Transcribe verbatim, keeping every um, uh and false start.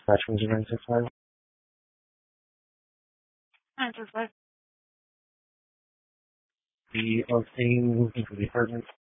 Attachment zero nine six five. nine six five. The Octane moving to the apartment.